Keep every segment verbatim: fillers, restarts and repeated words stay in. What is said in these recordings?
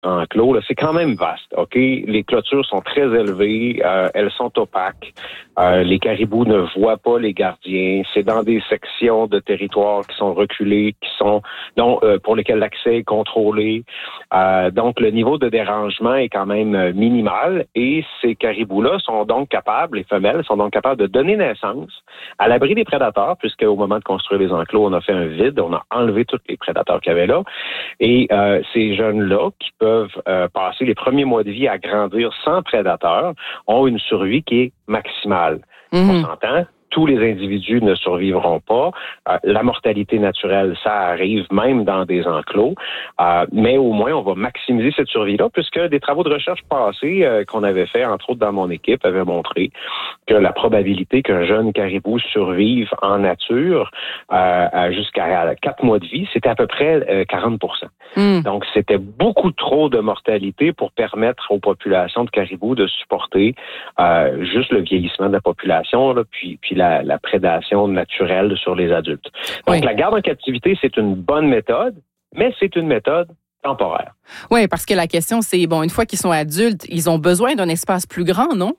enclos, là, c'est quand même vaste, OK? Les clôtures sont très élevées, euh, elles sont opaques, euh, les caribous ne voient pas les gardiens, c'est dans des sections de territoire qui sont reculées, qui sont dont, euh, pour lesquelles l'accès est contrôlé. Euh, donc, le niveau de dérangement est quand même minimal et ces caribous-là sont donc capables, les femelles sont donc capables de donner naissance à l'abri des prédateurs, puisque au moment de construire les enclos, on a fait un vide, on a enlevé tous les prédateurs qu'il y avait là. Et euh, ces jeunes-là, qui peuvent euh, passer les premiers mois de vie à grandir sans prédateurs, ont une survie qui est maximale. Mmh. On s'entend? Tous les individus ne survivront pas. Euh, la mortalité naturelle, ça arrive même dans des enclos. Euh, mais au moins, on va maximiser cette survie-là, puisque des travaux de recherche passés euh, qu'on avait fait, entre autres dans mon équipe, avaient montré que la probabilité qu'un jeune caribou survive en nature euh, jusqu'à quatre mois de vie, c'était à peu près euh, quarante pour cent. Mm. Donc, c'était beaucoup trop de mortalité pour permettre aux populations de caribous de supporter euh, juste le vieillissement de la population, là, puis, puis La, la prédation naturelle sur les adultes. Donc, oui. La garde en captivité, c'est une bonne méthode, mais c'est une méthode temporaire. Oui, parce que la question, c'est, bon, une fois qu'ils sont adultes, ils ont besoin d'un espace plus grand, non?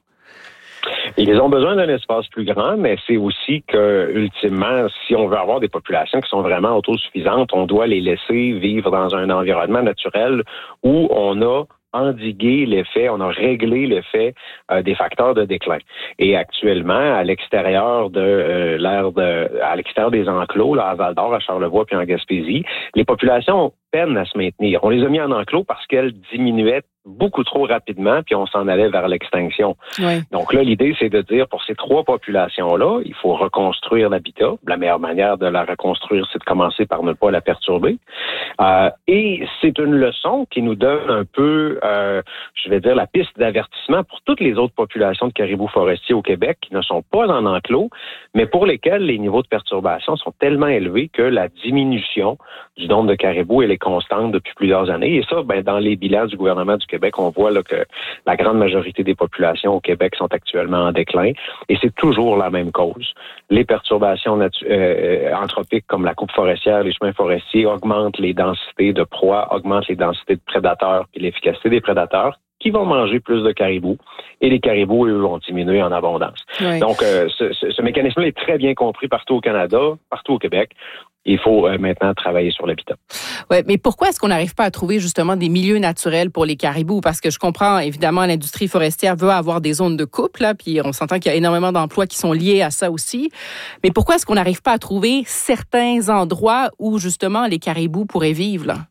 Ils ont besoin d'un espace plus grand, mais c'est aussi que, ultimement, si on veut avoir des populations qui sont vraiment autosuffisantes, on doit les laisser vivre dans un environnement naturel où on a endiguer l'effet, on a réglé l'effet euh, des facteurs de déclin. Et actuellement, à l'extérieur de euh, l'aire de, à l'extérieur des enclos, là, à Val-d'Or, à Charlevoix puis en Gaspésie, les populations peinent à se maintenir. On les a mis en enclos parce qu'elles diminuaient beaucoup trop rapidement, puis on s'en allait vers l'extinction. Oui. Donc là, l'idée, c'est de dire, pour ces trois populations-là, il faut reconstruire l'habitat. La meilleure manière de la reconstruire, c'est de commencer par ne pas la perturber. Euh, et c'est une leçon qui nous donne un peu, euh, je vais dire, la piste d'avertissement pour toutes les autres populations de caribous forestiers au Québec qui ne sont pas en enclos, mais pour lesquelles les niveaux de perturbation sont tellement élevés que la diminution du nombre de caribous, elle est constante depuis plusieurs années. Et ça, ben, dans les bilans du gouvernement du Québec, on voit là, que la grande majorité des populations au Québec sont actuellement en déclin. Et c'est toujours la même cause. Les perturbations natu- euh, anthropiques comme la coupe forestière, les chemins forestiers augmentent les densités de proies, augmentent les densités de prédateurs et l'efficacité des prédateurs qui vont manger plus de caribous. Et les caribous, eux, vont diminuer en abondance. Oui. Donc, euh, ce, ce, ce mécanisme-là est très bien compris partout au Canada, partout au Québec. Il faut euh, maintenant travailler sur l'habitat. Oui, mais pourquoi est-ce qu'on n'arrive pas à trouver justement des milieux naturels pour les caribous? Parce que je comprends, évidemment, l'industrie forestière veut avoir des zones de coupe, là, puis on s'entend qu'il y a énormément d'emplois qui sont liés à ça aussi. Mais pourquoi est-ce qu'on n'arrive pas à trouver certains endroits où justement les caribous pourraient vivre, là?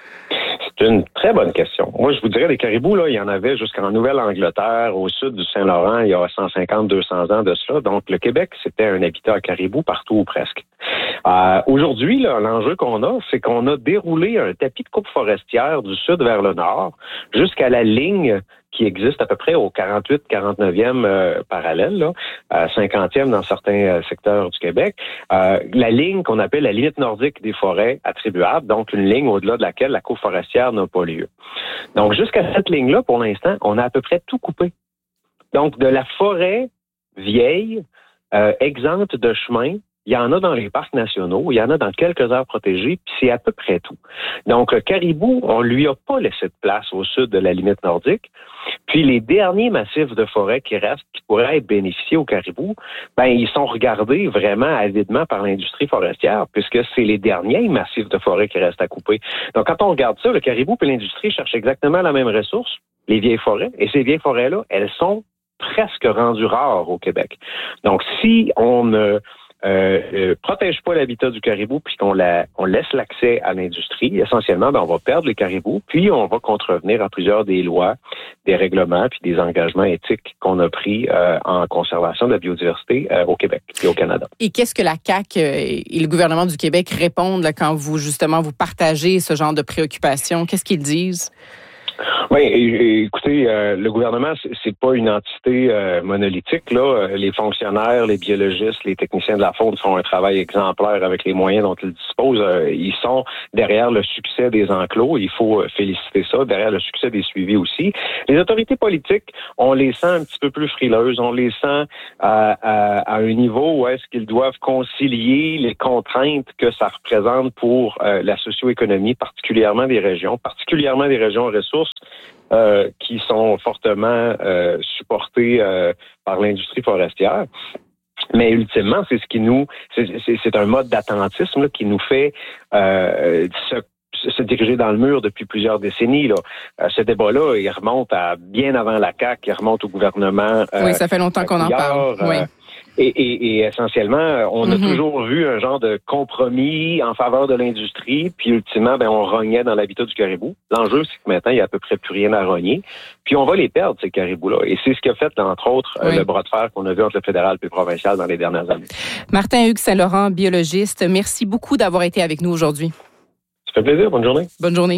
C'est une très bonne question. Moi, je vous dirais, les caribous, là, il y en avait jusqu'en Nouvelle-Angleterre, au sud du Saint-Laurent, il y a cent cinquante à deux cents ans de cela. Donc, le Québec, c'était un habitat à caribous partout ou presque. Euh, aujourd'hui, là, l'enjeu qu'on a, c'est qu'on a déroulé un tapis de coupe forestière du sud vers le nord jusqu'à la ligne qui existe à peu près au quarante-huit quarante-neuvième euh, parallèle, là, à cinquantième dans certains euh, secteurs du Québec. Euh, la ligne qu'on appelle la limite nordique des forêts attribuables, donc une ligne au-delà de laquelle la coupe forestière n'a pas lieu. Donc, jusqu'à cette ligne-là, pour l'instant, on a à peu près tout coupé. Donc, de la forêt vieille, euh, exempte de chemin, il y en a dans les parcs nationaux, il y en a dans quelques aires protégées, puis c'est à peu près tout. Donc, le caribou, on lui a pas laissé de place au sud de la limite nordique. Puis, les derniers massifs de forêt qui restent, qui pourraient être bénéficiés au caribou, ben ils sont regardés vraiment avidement par l'industrie forestière, puisque c'est les derniers massifs de forêt qui restent à couper. Donc, quand on regarde ça, le caribou et l'industrie cherchent exactement la même ressource, les vieilles forêts, et ces vieilles forêts-là, elles sont presque rendues rares au Québec. Donc, si on ne Euh, euh, protège pas l'habitat du caribou puis qu'on la, on laisse l'accès à l'industrie, essentiellement, ben, on va perdre les caribous, puis on va contrevenir à plusieurs des lois, des règlements puis des engagements éthiques qu'on a pris euh, en conservation de la biodiversité euh, au Québec et au Canada. Et qu'est-ce que la C A Q et le gouvernement du Québec répondent là, quand vous, justement, vous partagez ce genre de préoccupations? Qu'est-ce qu'ils disent? Oui, écoutez, euh, le gouvernement, c'est pas une entité euh, monolithique. Là, les fonctionnaires, les biologistes, les techniciens de la faune font un travail exemplaire avec les moyens dont ils disposent. Euh, ils sont derrière le succès des enclos. Il faut féliciter ça. Derrière le succès des suivis aussi. Les autorités politiques, on les sent un petit peu plus frileuses. On les sent à, à, à un niveau où est-ce qu'ils doivent concilier les contraintes que ça représente pour euh, la socio-économie, particulièrement des régions, particulièrement des régions ressources. Euh, qui sont fortement euh, supportés euh, par l'industrie forestière. Mais ultimement, c'est ce qui nous, c'est, c'est, c'est un mode d'attentisme là, qui nous fait euh, se, se diriger dans le mur depuis plusieurs décennies. Là. Euh, ce débat-là, il remonte à bien avant la C A Q, il remonte au gouvernement. Euh, oui, ça fait longtemps qu'on en parle. Euh, oui. Et, et, et essentiellement, on a mm-hmm. toujours vu un genre de compromis en faveur de l'industrie, puis ultimement, ben on rognait dans l'habitat du caribou. L'enjeu, c'est que maintenant, il n'y a à peu près plus rien à rogner. Puis on va les perdre, ces caribous-là. Et c'est ce qui a fait, entre autres, oui. le bras de fer qu'on a vu entre le fédéral et le provincial dans les dernières années. Martin-Hugues Saint-Laurent, biologiste, merci beaucoup d'avoir été avec nous aujourd'hui. Ça fait plaisir. Bonne journée. Bonne journée.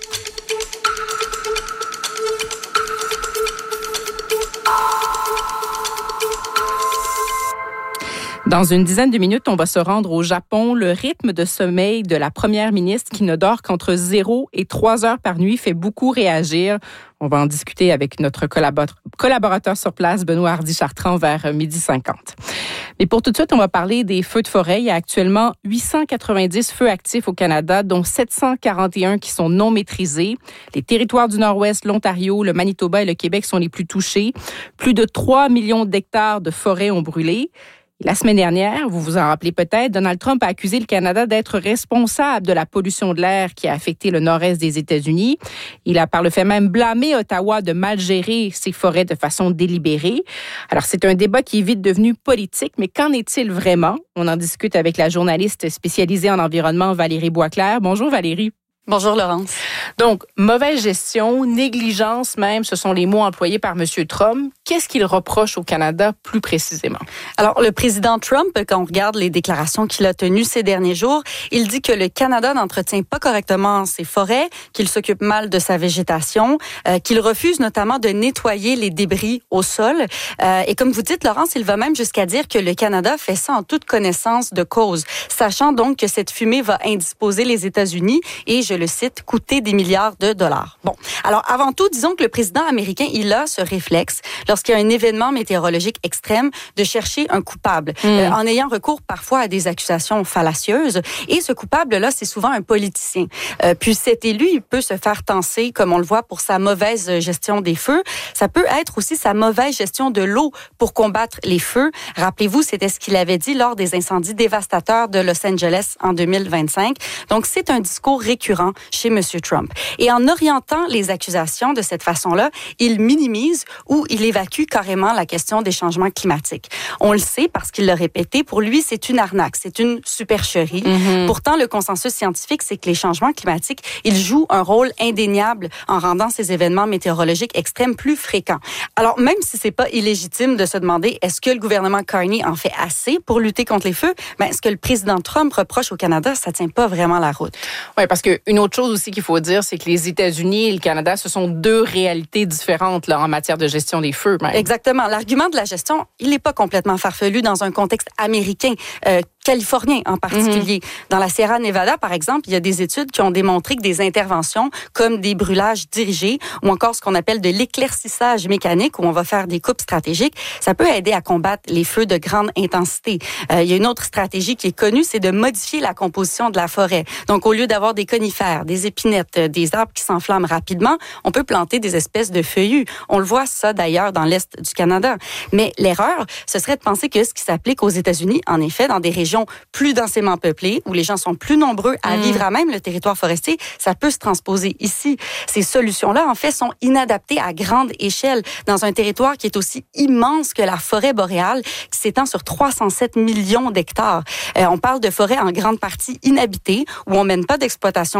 Dans une dizaine de minutes, on va se rendre au Japon. Le rythme de sommeil de la première ministre qui ne dort qu'entre zéro et trois heures par nuit fait beaucoup réagir. On va en discuter avec notre collaborateur sur place, Benoît Hardy-Chartrand, vers midi cinquante. Mais pour tout de suite, on va parler des feux de forêt. Il y a actuellement huit cent quatre-vingt-dix feux actifs au Canada, dont sept cent quarante et un qui sont non maîtrisés. Les territoires du Nord-Ouest, l'Ontario, le Manitoba et le Québec sont les plus touchés. Plus de trois millions d'hectares de forêts ont brûlé. La semaine dernière, vous vous en rappelez peut-être, Donald Trump a accusé le Canada d'être responsable de la pollution de l'air qui a affecté le nord-est des États-Unis. Il a par le fait même blâmé Ottawa de mal gérer ses forêts de façon délibérée. Alors, c'est un débat qui est vite devenu politique, mais qu'en est-il vraiment? On en discute avec la journaliste spécialisée en environnement Valérie Boisclair. Bonjour Valérie. Bonjour Laurence. Donc, mauvaise gestion, négligence même, ce sont les mots employés par M. Trump. Qu'est-ce qu'il reproche au Canada plus précisément? Alors, le président Trump, quand on regarde les déclarations qu'il a tenues ces derniers jours, il dit que le Canada n'entretient pas correctement ses forêts, qu'il s'occupe mal de sa végétation, euh, qu'il refuse notamment de nettoyer les débris au sol. Euh, et comme vous dites, Laurence, il va même jusqu'à dire que le Canada fait ça en toute connaissance de cause, sachant donc que cette fumée va indisposer les États-Unis et, je le cite, coûter des milliards de dollars. Bon, alors avant tout, disons que le président américain, il a ce réflexe, lorsqu'il y a un événement météorologique extrême, de chercher un coupable, mmh. euh, en ayant recours parfois à des accusations fallacieuses. Et ce coupable-là, c'est souvent un politicien. Euh, puis cet élu, il peut se faire tancer, comme on le voit, pour sa mauvaise gestion des feux. Ça peut être aussi sa mauvaise gestion de l'eau pour combattre les feux. Rappelez-vous, c'était ce qu'il avait dit lors des incendies dévastateurs de Los Angeles en deux mille vingt-cinq. Donc, c'est un discours récurrent chez M. Trump. Et en orientant les accusations de cette façon-là, il minimise ou il évacue carrément la question des changements climatiques. On le sait parce qu'il l'a répété, pour lui, c'est une arnaque, c'est une supercherie. Mm-hmm. Pourtant, le consensus scientifique, c'est que les changements climatiques, ils jouent un rôle indéniable en rendant ces événements météorologiques extrêmes plus fréquents. Alors, même si c'est pas illégitime de se demander est-ce que le gouvernement Carney en fait assez pour lutter contre les feux, ben, ce que le président Trump reproche au Canada, ça tient pas vraiment la route. Oui, parce que une autre chose aussi qu'il faut dire, c'est que les États-Unis et le Canada, ce sont deux réalités différentes là, en matière de gestion des feux. Même. Exactement. L'argument de la gestion, il n'est pas complètement farfelu dans un contexte américain. Euh, californien en particulier. Mm-hmm. Dans la Sierra Nevada, par exemple, il y a des études qui ont démontré que des interventions comme des brûlages dirigés ou encore ce qu'on appelle de l'éclaircissage mécanique où on va faire des coupes stratégiques, ça peut aider à combattre les feux de grande intensité. Euh, il y a une autre stratégie qui est connue, c'est de modifier la composition de la forêt. Donc, au lieu d'avoir des conifères, des épinettes, des arbres qui s'enflamment rapidement, on peut planter des espèces de feuillus. On le voit ça d'ailleurs dans l'Est du Canada. Mais l'erreur, ce serait de penser que ce qui s'applique aux États-Unis, en effet, dans des régions plus densément peuplées, où les gens sont plus nombreux à mmh. vivre à même le territoire forestier, ça peut se transposer ici. Ces solutions-là, en fait, sont inadaptées à grande échelle dans un territoire qui est aussi immense que la forêt boréale, qui s'étend sur trois cent sept millions d'hectares. Euh, on parle de forêts en grande partie inhabitées, où on mène pas d'exploitation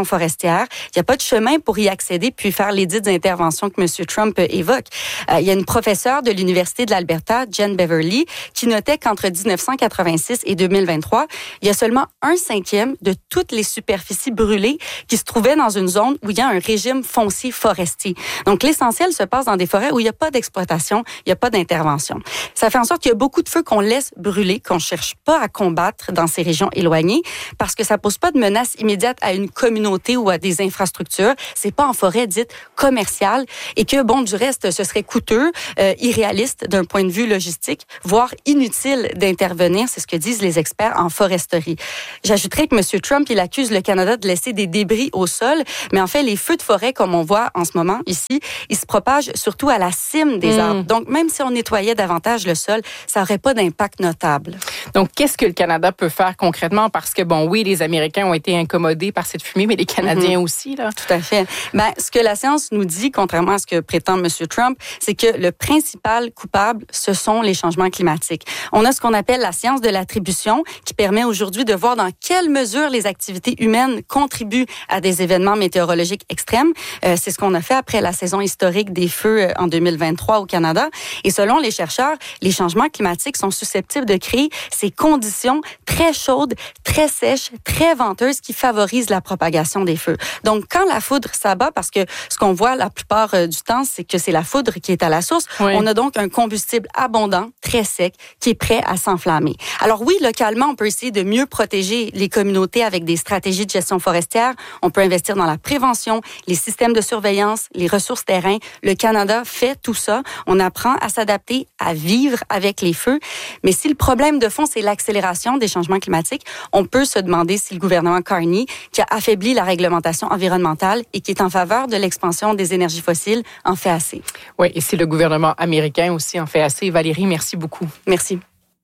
forestière. Il n'y a pas de chemin pour y accéder puis faire les dites interventions que M. Trump évoque. Euh, il y a une professeure de l'Université de l'Alberta, Jen Beverly, qui notait qu'entre dix-neuf cent quatre-vingt-six et deux mille vingt-trois, il y a seulement un cinquième de toutes les superficies brûlées qui se trouvaient dans une zone où il y a un régime foncier forestier. Donc, l'essentiel se passe dans des forêts où il n'y a pas d'exploitation, il n'y a pas d'intervention. Ça fait en sorte qu'il y a beaucoup de feux qu'on laisse brûler, qu'on cherche pas à combattre dans ces régions éloignées, parce que ça pose pas de menace immédiate à une communauté ou à des infrastructures. C'est pas en forêt dite commerciale et que, bon, du reste, ce serait coûteux, euh, irréaliste d'un point de vue logistique, voire inutile d'intervenir. C'est ce que disent les experts en foresterie. J'ajouterais que M. Trump, il accuse le Canada de laisser des débris au sol, mais en fait, les feux de forêt, comme on voit en ce moment ici, ils se propagent surtout à la cime des mmh. arbres. Donc, même si on nettoyait davantage le sol, ça n'aurait pas d'impact notable. Donc, qu'est-ce que le Canada peut faire concrètement? Parce que, bon, oui, les Américains ont été incommodés par cette fumée, mais les Canadiens mmh. aussi, là. Tout à fait. Ben, ce que la science nous dit, contrairement à ce que prétend M. Trump, c'est que le principal coupable, ce sont les changements climatiques. On a ce qu'on appelle la science de l'attribution, qui permet aujourd'hui de voir dans quelle mesure les activités humaines contribuent à des événements météorologiques extrêmes. Euh, c'est ce qu'on a fait après la saison historique des feux en deux mille vingt-trois au Canada. Et selon les chercheurs, les changements climatiques sont susceptibles de créer ces conditions très chaudes, très sèches, très venteuses qui favorisent la propagation des feux. Donc, quand la foudre s'abat, parce que ce qu'on voit la plupart euh, du temps, c'est que c'est la foudre qui est à la source, oui. on a donc un combustible abondant, très sec, qui est prêt à s'enflammer. Alors oui, localement, on peut essayer de mieux protéger les communautés avec des stratégies de gestion forestière. On peut investir dans la prévention, les systèmes de surveillance, les ressources terrain. Le Canada fait tout ça. On apprend à s'adapter, à vivre avec les feux. Mais si le problème de fond, c'est l'accélération des changements climatiques, on peut se demander si le gouvernement Carney, qui a affaibli la réglementation environnementale et qui est en faveur de l'expansion des énergies fossiles, en fait assez. Oui, et si le gouvernement américain aussi en fait assez. Valérie, merci beaucoup. Merci.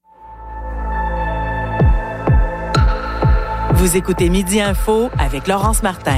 Vous écoutez Midi Info avec Laurence Martin.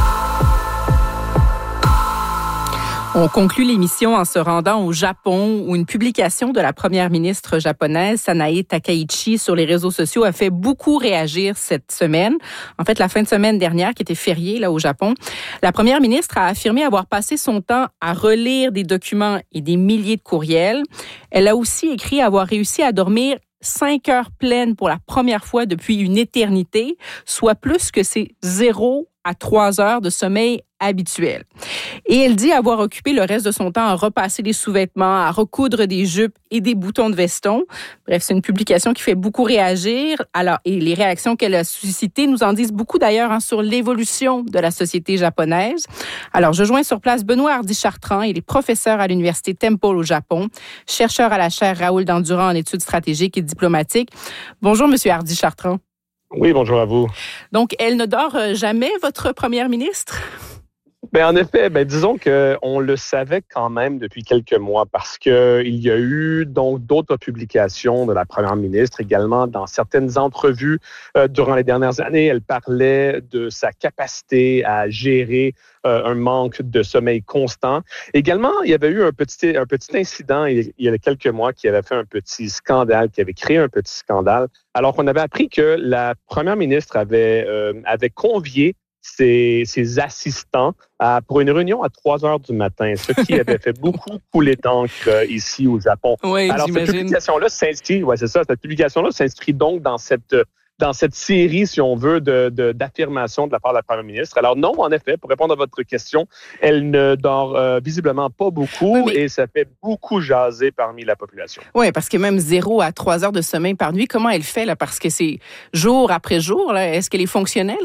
On conclut l'émission en se rendant au Japon, où une publication de la première ministre japonaise, Sanae Takaichi, sur les réseaux sociaux a fait beaucoup réagir cette semaine. En fait, la fin de semaine dernière, qui était fériée là au Japon, la première ministre a affirmé avoir passé son temps à relire des documents et des milliers de courriels. Elle a aussi écrit avoir réussi à dormir cinq heures pleines pour la première fois depuis une éternité, soit plus que ses zéro à trois heures de sommeil habituel. Et elle dit avoir occupé le reste de son temps à repasser les sous-vêtements, à recoudre des jupes et des boutons de veston. Bref, c'est une publication qui fait beaucoup réagir. Alors, et les réactions qu'elle a suscitées nous en disent beaucoup d'ailleurs hein, sur l'évolution de la société japonaise. Alors, je joins sur place Benoît Hardy-Chartrand. Il est professeur à l'Université Temple au Japon, chercheur à la chaire Raoul Dandurand en études stratégiques et diplomatiques. Bonjour, Monsieur Hardy-Chartrand. Oui, bonjour à vous. Donc, elle ne dort jamais, votre première ministre? Ben, en effet, ben, disons qu'on le savait quand même depuis quelques mois parce qu'il y a eu donc d'autres publications de la première ministre également dans certaines entrevues euh, durant les dernières années. Elle parlait de sa capacité à gérer euh, un manque de sommeil constant. Également, il y avait eu un petit, un petit incident il, il y a quelques mois qui avait fait un petit scandale, qui avait créé un petit scandale, alors qu'on avait appris que la première ministre avait, euh, avait convié Ses, ses assistants à, pour une réunion à trois heures du matin, ce qui avait fait beaucoup couler d'encre euh, ici au Japon. Oui, Alors, j'imagine. cette publication-là s'inscrit, ouais, c'est ça, cette publication-là s'inscrit donc dans cette, dans cette série, si on veut, de, de, d'affirmations de la part de la première ministre. Alors non, en effet, pour répondre à votre question, elle ne dort euh, visiblement pas beaucoup oui, mais... et ça fait beaucoup jaser parmi la population. Oui, parce que même zéro à trois heures de sommeil par nuit, comment elle fait, là? Parce que c'est jour après jour, là. Est-ce qu'elle est fonctionnelle?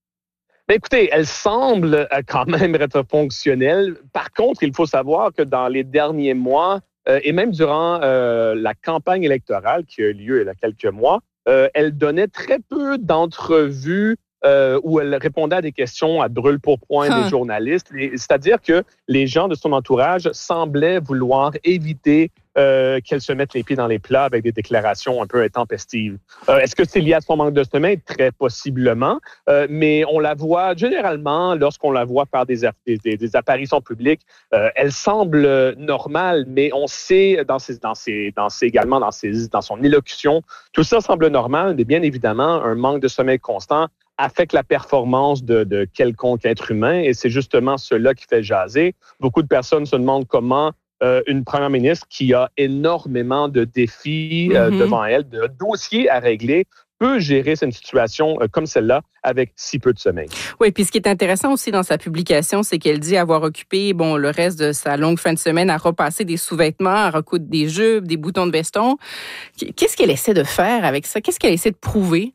Ben écoutez, elle semble quand même être fonctionnelle. Par contre, il faut savoir que dans les derniers mois, euh, et même durant euh, la campagne électorale qui a eu lieu il y a quelques mois, euh, elle donnait très peu d'entrevues euh, où elle répondait à des questions à brûle-pourpoint huh. des journalistes. Et, c'est-à-dire que les gens de son entourage semblaient vouloir éviter Euh, qu'elle se mette les pieds dans les plats avec des déclarations un peu intempestives. Euh, est-ce que c'est lié à son manque de sommeil? Très possiblement, euh, mais on la voit généralement, lorsqu'on la voit faire des, des, des apparitions publiques, euh, elle semble normale, mais on sait dans ses, dans ses, dans ses, également dans, ses, dans son élocution, tout ça semble normal, mais bien évidemment, un manque de sommeil constant affecte la performance de, de quelconque être humain et c'est justement cela qui fait jaser. Beaucoup de personnes se demandent comment euh, une première ministre qui a énormément de défis euh, mm-hmm. devant elle, de dossiers à régler, peut gérer cette situation euh, comme celle-là avec si peu de sommeil. Oui, puis ce qui est intéressant aussi dans sa publication, c'est qu'elle dit avoir occupé bon le reste de sa longue fin de semaine à repasser des sous-vêtements, à recoudre des jupes, des boutons de veston. Qu'est-ce qu'elle essaie de faire avec ça? Qu'est-ce qu'elle essaie de prouver?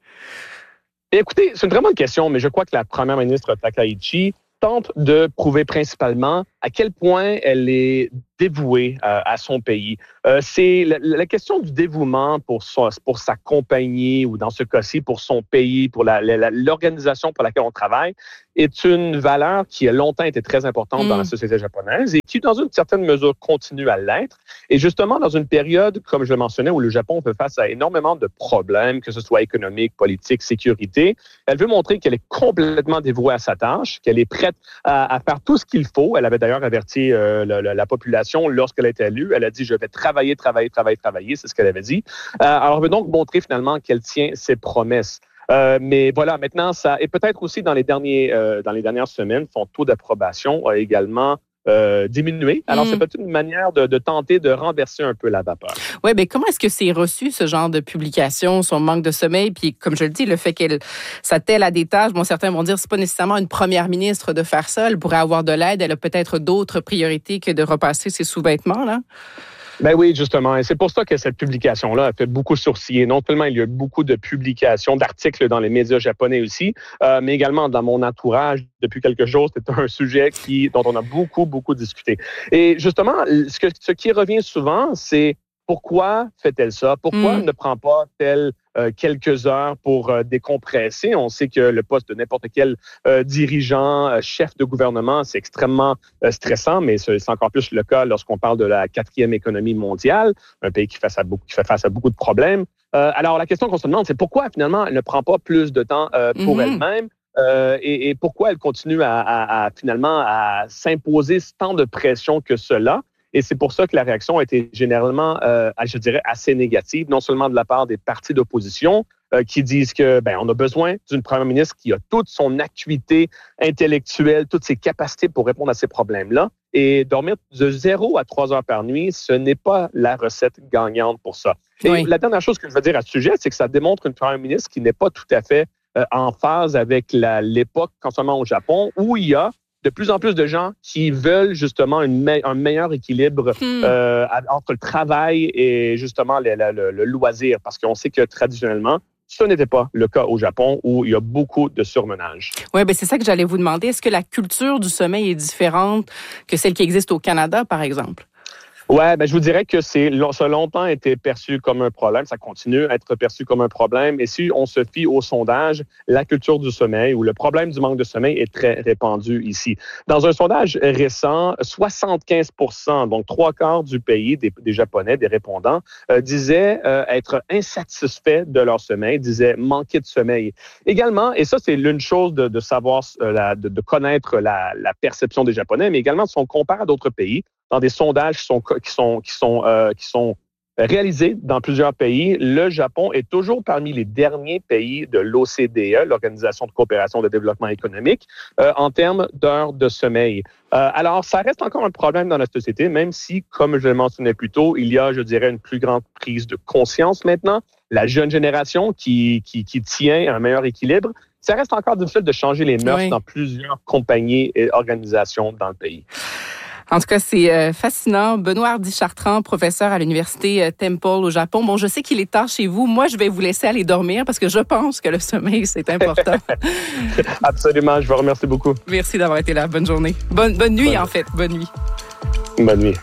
Écoutez, c'est une très bonne question, mais je crois que la première ministre Takaichi tente de prouver principalement à quel point elle est dévouée euh, à son pays. Euh, c'est la, la question du dévouement pour, son, pour sa compagnie ou dans ce cas-ci pour son pays, pour la, la, l'organisation pour laquelle on travaille, est une valeur qui a longtemps été très importante mmh. dans la société japonaise et qui, dans une certaine mesure, continue à l'être. Et justement, dans une période, comme je le mentionnais, où le Japon fait face à énormément de problèmes, que ce soit économique, politique, sécurité, elle veut montrer qu'elle est complètement dévouée à sa tâche, qu'elle est prête à, à faire tout ce qu'il faut. Elle avait d'ailleurs averti euh, la, la, la population lorsqu'elle a été élue. Elle a dit « je vais travailler, travailler, travailler, travailler », c'est ce qu'elle avait dit. Euh, alors, elle veut donc montrer finalement qu'elle tient ses promesses. Euh, mais voilà, maintenant, ça et peut-être aussi dans les derniers, euh, dans les dernières semaines, son taux d'approbation a également euh, diminué. Alors, mm. c'est peut-être une manière de, de tenter de renverser un peu la vapeur. Oui, mais comment est-ce que c'est reçu, ce genre de publication, son manque de sommeil, puis comme je le dis, le fait qu'elle s'attelle à des tâches, bon, certains vont dire c'est pas nécessairement une première ministre de faire ça, elle pourrait avoir de l'aide, elle a peut-être d'autres priorités que de repasser ses sous-vêtements, là? Ben oui, justement. Et c'est pour ça que cette publication-là a fait beaucoup sourciller. Non seulement il y a eu beaucoup de publications, d'articles dans les médias japonais aussi, euh, mais également dans mon entourage depuis quelques jours. C'est un sujet qui, dont on a beaucoup, beaucoup discuté. Et justement, ce, que, ce qui revient souvent, c'est pourquoi fait-elle ça? Pourquoi mmh. elle ne prend pas tel euh, quelques heures pour euh, décompresser? On sait que le poste de n'importe quel euh, dirigeant, euh, chef de gouvernement, c'est extrêmement euh, stressant, mais c'est, c'est encore plus le cas lorsqu'on parle de la quatrième économie mondiale, un pays qui fait face à beaucoup, qui fait face à beaucoup de problèmes. Euh, alors, la question qu'on se demande, c'est pourquoi finalement elle ne prend pas plus de temps euh, pour mmh. elle-même? Euh, et, et pourquoi elle continue à, à, à finalement à s'imposer tant de pression que cela? Et c'est pour ça que la réaction a été généralement, euh, je dirais, assez négative, non seulement de la part des partis d'opposition euh, qui disent que ben on a besoin d'une première ministre qui a toute son acuité intellectuelle, toutes ses capacités pour répondre à ces problèmes-là. Et dormir de zéro à trois heures par nuit, ce n'est pas la recette gagnante pour ça. Et oui. La dernière chose que je veux dire à ce sujet, c'est que ça démontre une première ministre qui n'est pas tout à fait euh, en phase avec la, l'époque, en ce moment au Japon, où il y a de plus en plus de gens qui veulent justement une me- un meilleur équilibre hmm. euh, entre le travail et justement le, le, le loisir. Parce qu'on sait que traditionnellement, ce n'était pas le cas au Japon où il y a beaucoup de surmenage. Oui, ben c'est ça que j'allais vous demander. Est-ce que la culture du sommeil est différente que celle qui existe au Canada, par exemple? Ouais, ben je vous dirais que c'est ça a longtemps été perçu comme un problème, ça continue à être perçu comme un problème. Et si on se fie au sondage, la culture du sommeil ou le problème du manque de sommeil est très répandu ici. Dans un sondage récent, soixante-quinze pour cent, donc trois quarts du pays des, des Japonais, des répondants, euh, disaient euh, être insatisfaits de leur sommeil, disaient manquer de sommeil. Également, et ça c'est l'une chose de, de savoir, euh, la, de, de connaître la, la perception des Japonais, mais également si on compare à d'autres pays, dans des sondages qui sont, qui sont, qui sont, euh, qui sont réalisés dans plusieurs pays, le Japon est toujours parmi les derniers pays de l'O C D E, l'Organisation de coopération et de développement économique, euh, en termes d'heures de sommeil. Euh, alors, ça reste encore un problème dans la société, même si, comme je le mentionnais plus tôt, il y a, je dirais, une plus grande prise de conscience maintenant. La jeune génération qui, qui, qui tient un meilleur équilibre. Ça reste encore difficile de changer les mœurs oui. dans plusieurs compagnies et organisations dans le pays. En tout cas, c'est euh, fascinant. Benoît Hardy-Chartrand, professeur à l'Université euh, Temple au Japon. Bon, je sais qu'il est tard chez vous. Moi, je vais vous laisser aller dormir parce que je pense que le sommeil, c'est important. Absolument. Je vous remercie beaucoup. Merci d'avoir été là. Bonne journée. Bonne, bonne nuit, bonne. en fait. Bonne nuit. Bonne nuit.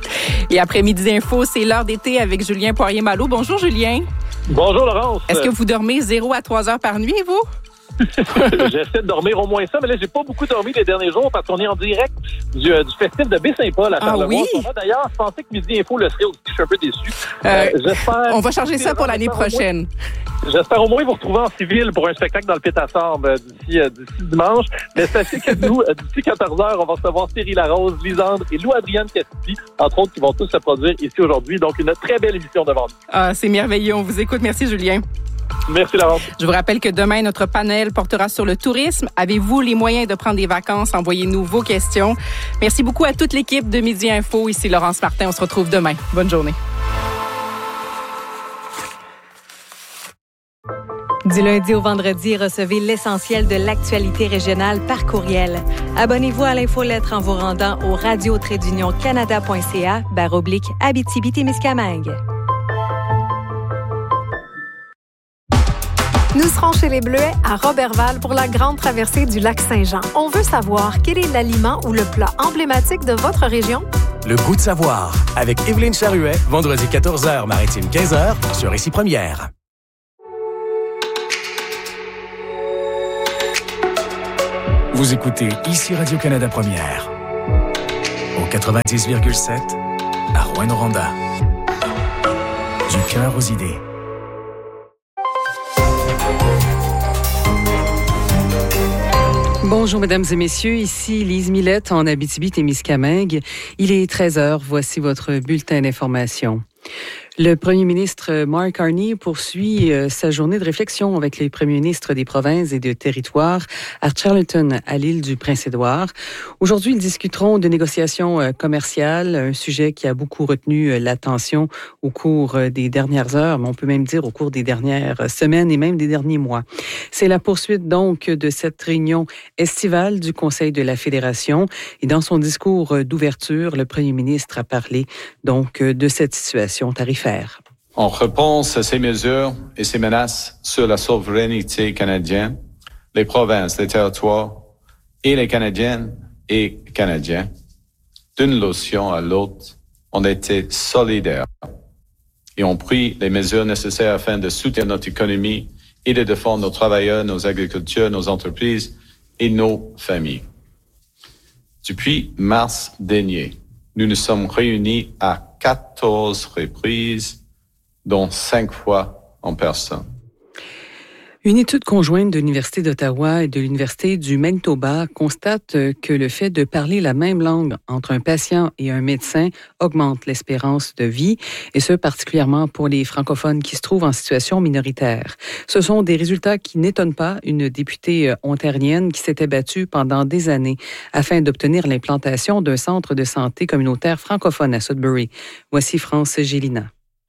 Et après Midi Info, c'est l'heure d'été avec Julien Poirier-Malo. Bonjour, Julien. Bonjour, Laurence. Est-ce que vous dormez zéro à trois heures par nuit, vous? J'essaie de dormir au moins ça, mais là, j'ai pas beaucoup dormi les derniers jours parce qu'on est en direct du, euh, du festival de Baie-Saint-Paul à Charlevoix. Ah oui? D'ailleurs, je pensais que Midi Info le serait aussi. Je suis un peu déçu. Euh, euh, j'espère, on va changer ça pour l'année prochaine. Moins, j'espère au moins vous retrouver en civil pour un spectacle dans le Pit à Sable euh, d'ici, euh, d'ici dimanche. Mais sachez que nous, euh, d'ici quatorze heures, on va recevoir Cyril Larose, Lisandre et Lou-Adrienne Cassidy, entre autres, qui vont tous se produire ici aujourd'hui. Donc, une très belle émission devant nous. Ah, c'est merveilleux. On vous écoute. Merci, Julien. Merci, Laurence. Je vous rappelle que demain, notre panel portera sur le tourisme. Avez-vous les moyens de prendre des vacances? Envoyez-nous vos questions. Merci beaucoup à toute l'équipe de Midi Info. Ici Laurence Martin. On se retrouve demain. Bonne journée. Du lundi au vendredi, recevez l'essentiel de l'actualité régionale par courriel. Abonnez-vous à l'infolettre en vous rendant au radio trait d'union canada point c a barre oblique Abitibi-Témiscamingue. Nous serons chez les Bleuets à Roberval pour la grande traversée du lac Saint-Jean. On veut savoir quel est l'aliment ou le plat emblématique de votre région. Le goût de savoir avec Evelyne Charuet, vendredi quatorze heures, maritime quinze heures, sur Récit Première. Vous écoutez ici Radio-Canada Première au quatre-vingt-dix virgule sept à Rouyn-Noranda. Du cœur aux idées. Bonjour, mesdames et messieurs. Ici Lise Millette en Abitibi-Témiscamingue. Il est treize heures. Voici votre bulletin d'information. Le premier ministre Mark Carney poursuit euh, sa journée de réflexion avec les premiers ministres des provinces et de territoires à Charlottetown, à l'île du Prince-Édouard. Aujourd'hui, ils discuteront de négociations euh, commerciales, un sujet qui a beaucoup retenu euh, l'attention au cours euh, des dernières heures, mais on peut même dire au cours des dernières semaines et même des derniers mois. C'est la poursuite donc de cette réunion estivale du Conseil de la Fédération. Et dans son discours d'ouverture, le premier ministre a parlé donc de cette situation tarifaire. En réponse à ces mesures et ces menaces sur la souveraineté canadienne, les provinces, les territoires et les Canadiennes et Canadiens, d'une locution à l'autre, ont été solidaires et ont pris les mesures nécessaires afin de soutenir notre économie et de défendre nos travailleurs, nos agriculteurs, nos entreprises et nos familles. Depuis mars dernier, nous nous sommes réunis à quatorze reprises, dont cinq fois en personne. Une étude conjointe de l'Université d'Ottawa et de l'Université du Manitoba constate que le fait de parler la même langue entre un patient et un médecin augmente l'espérance de vie, et ce particulièrement pour les francophones qui se trouvent en situation minoritaire. Ce sont des résultats qui n'étonnent pas une députée ontarienne qui s'était battue pendant des années afin d'obtenir l'implantation d'un centre de santé communautaire francophone à Sudbury. Voici France Gélina.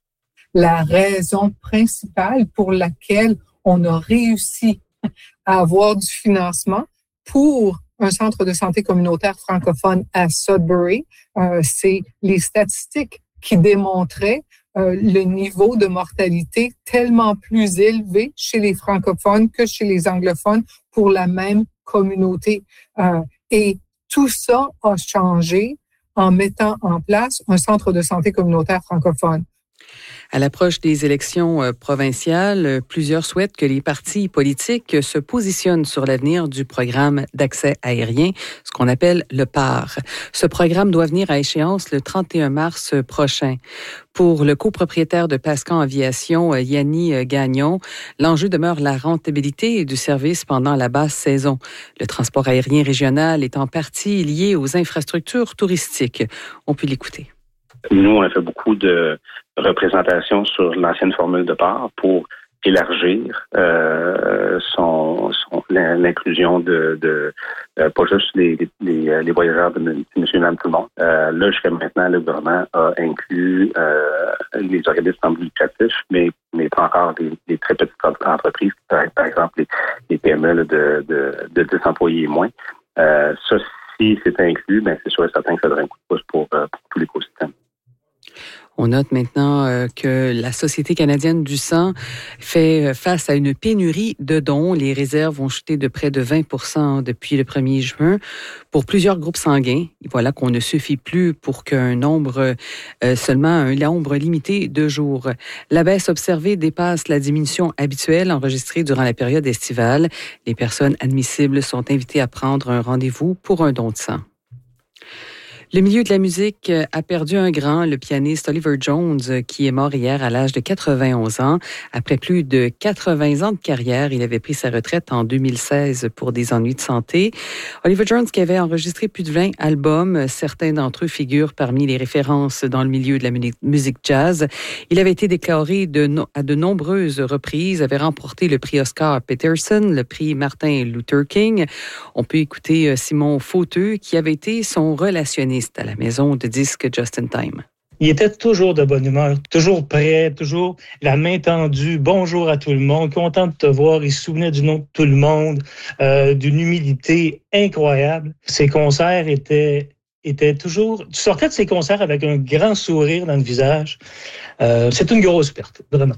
La raison principale pour laquelle on a réussi à avoir du financement pour un centre de santé communautaire francophone à Sudbury, euh, c'est les statistiques qui démontraient euh, le niveau de mortalité tellement plus élevé chez les francophones que chez les anglophones pour la même communauté. Euh, et tout ça a changé en mettant en place un centre de santé communautaire francophone. À l'approche des élections provinciales, plusieurs souhaitent que les partis politiques se positionnent sur l'avenir du programme d'accès aérien, ce qu'on appelle le P A R. Ce programme doit venir à échéance le trente et un mars prochain. Pour le copropriétaire de Pascan Aviation, Yanni Gagnon, l'enjeu demeure la rentabilité du service pendant la basse saison. Le transport aérien régional est en partie lié aux infrastructures touristiques. On peut l'écouter. Nous, on a fait beaucoup de représentation sur l'ancienne formule de P A R pour élargir euh, son, son l'inclusion de, de euh, pas juste les, les, les voyageurs de Monsieur, Madame, tout le monde. Euh, là, jusqu'à maintenant, le gouvernement a inclus euh, les organismes non lucratifs, mais, mais pas encore des, des très petites entreprises, par, par exemple les, les P M E là, de, de, de dix employés et moins. Euh, ça, si c'est inclus, ben c'est sûr et certain que ça donnerait un coup de pouce pour, pour tout l'écosystème. On note maintenant euh, que la Société canadienne du sang fait face à une pénurie de dons. Les réserves ont chuté de près de vingt pour cent depuis le premier juin pour plusieurs groupes sanguins. Et voilà qu'on ne suffit plus pour qu'un nombre, euh, seulement un nombre limité de jours. La baisse observée dépasse la diminution habituelle enregistrée durant la période estivale. Les personnes admissibles sont invitées à prendre un rendez-vous pour un don de sang. Le milieu de la musique a perdu un grand, le pianiste Oliver Jones, qui est mort hier à l'âge de quatre-vingt-onze ans. Après plus de quatre-vingts ans de carrière, il avait pris sa retraite en deux mille seize pour des ennuis de santé. Oliver Jones qui avait enregistré plus de vingt albums, certains d'entre eux figurent parmi les références dans le milieu de la musique jazz. Il avait été déclaré de no- à de nombreuses reprises, avait remporté le prix Oscar Peterson, le prix Martin Luther King. On peut écouter Simon Fauteux, qui avait été son relationniste à la maison de disques Just in Time. Il était toujours de bonne humeur, toujours prêt, toujours la main tendue. Bonjour à tout le monde, content de te voir. Il se souvenait du nom de tout le monde, euh, d'une humilité incroyable. Ses concerts étaient, étaient toujours... Tu sortais de ses concerts avec un grand sourire dans le visage. Euh, c'est une grosse perte, vraiment.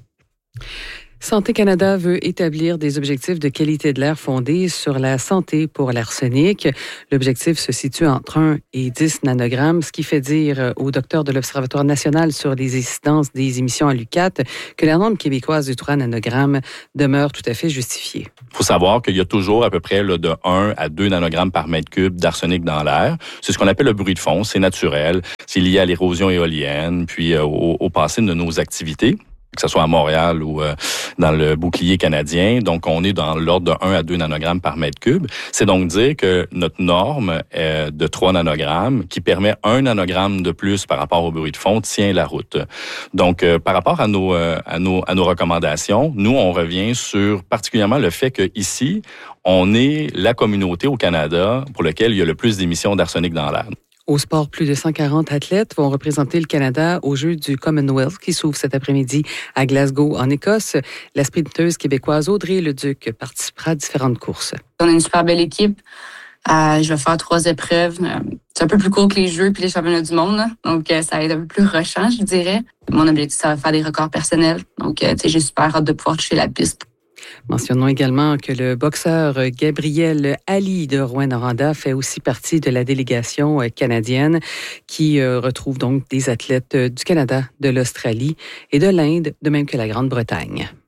Santé Canada veut établir des objectifs de qualité de l'air fondés sur la santé pour l'arsenic. L'objectif se situe entre un et dix nanogrammes, ce qui fait dire au docteur de l'Observatoire national sur les incidences des émissions à l'U Q A T que la norme québécoise de trois nanogrammes demeure tout à fait justifiée. Il faut savoir qu'il y a toujours à peu près là, de un à deux nanogrammes par mètre cube d'arsenic dans l'air. C'est ce qu'on appelle le bruit de fond, c'est naturel, c'est lié à l'érosion éolienne, puis euh, au, au passé de nos activités, que ce soit à Montréal ou euh, dans le bouclier canadien. Donc, on est dans l'ordre de un à deux nanogrammes par mètre cube. C'est donc dire que notre norme euh, de trois nanogrammes, qui permet un nanogramme de plus par rapport au bruit de fond, tient la route. Donc, euh, par rapport à nos, euh, à nos, à nos recommandations, nous, on revient sur particulièrement le fait qu'ici, on est la communauté au Canada pour laquelle il y a le plus d'émissions d'arsenic dans l'air. Au sport, plus de cent quarante athlètes vont représenter le Canada aux Jeux du Commonwealth qui s'ouvrent cet après-midi à Glasgow, en Écosse. La sprinteuse québécoise Audrey Leduc participera à différentes courses. On a une super belle équipe. Euh, je vais faire trois épreuves. C'est un peu plus court que les Jeux puis les championnats du monde. Là. Donc, euh, ça va être un peu plus rushant, je dirais. Mon objectif, ça va faire des records personnels. Donc, euh, tu sais, j'ai super hâte de pouvoir toucher la piste. Mentionnons également que le boxeur Gabriel Ali de Rouyn-Noranda fait aussi partie de la délégation canadienne qui retrouve donc des athlètes du Canada, de l'Australie et de l'Inde, de même que la Grande-Bretagne.